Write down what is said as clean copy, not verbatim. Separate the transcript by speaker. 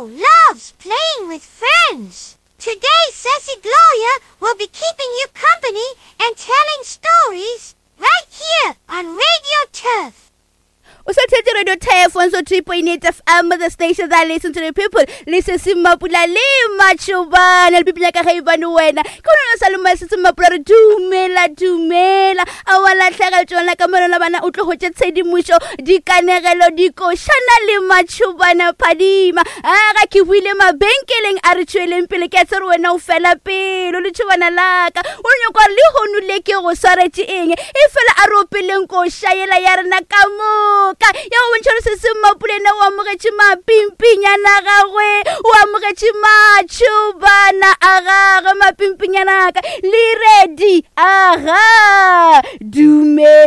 Speaker 1: loves playing with friends. Today, Sassy Gloria will be keeping you company and telling stories right here on Radio Turf.
Speaker 2: Usathethe Radio Turf 103.8 FM, the station that listen to the people. Listen Simapula le machubana le people ka gaibane wena. Khona saluma se Simapula re dumela awala tlhaga tsona ka mona bana o tlo go tshedimuso dikanegelo dikoshana le machubana phadima ga ke buile mabenkeleng a re tshweleng pele ke tsere wena o fela pelo le tshwana laka o nyoko le honule ke go swaretse eng e fela a ropeleng ko shayela ya rena ka moka ya o ntshore se Simapula na wa mogetši mapimpinyana gagwe wa mogetši machubana aga mapimpinyana ka le ready aga dume